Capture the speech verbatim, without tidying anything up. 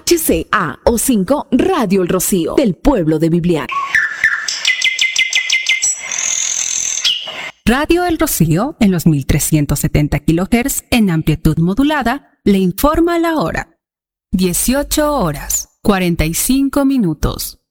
H C A O cinco Radio El Rocío, del pueblo de Bibliar. Radio El Rocío, en los mil trescientos setenta kilohertz en amplitud modulada, le informa la hora. dieciocho horas, cuarenta y cinco minutos.